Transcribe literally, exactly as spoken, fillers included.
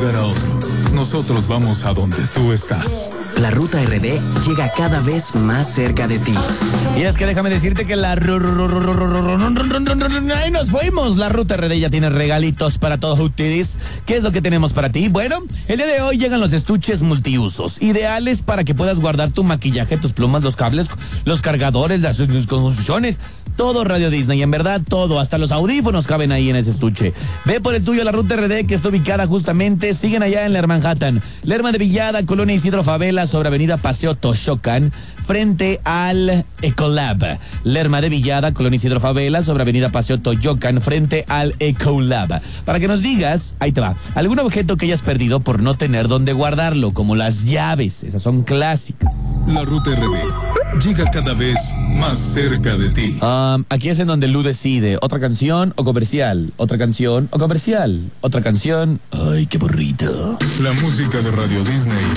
ayudar a otro. Nosotros vamos a donde tú estás. La Ruta R D llega cada vez más cerca de ti. Y es que déjame decirte que la... ¡Ahí nos fuimos! La Ruta R D ya tiene regalitos para todos ustedes. ¿Qué es lo que tenemos para ti? Bueno, el día de hoy llegan los estuches multiusos, ideales para que puedas guardar tu maquillaje, tus plumas, los cables, los cargadores, las construcciones, todo Radio Disney, en verdad todo, hasta los audífonos caben ahí en ese estuche. Ve por el tuyo a la Ruta R D, que está ubicada justamente, siguen allá en Lerma Manhattan, Lerma de Villada, Colonia Isidro Favela, sobre Avenida Paseo Toshocan, frente al Ecolab. Lerma de Villada, Colonia Isidro Favela, sobre Avenida Paseo Toshocan, frente al Ecolab. Para que nos digas, ahí te va, algún objeto que hayas perdido por no tener dónde guardarlo, como las llaves, esas son clásicas. La Ruta R D llega cada vez más cerca de ti. Um, aquí es en donde Lu decide, otra canción o comercial, otra canción o comercial, otra canción. Ay, qué burrito. La música de Radio Disney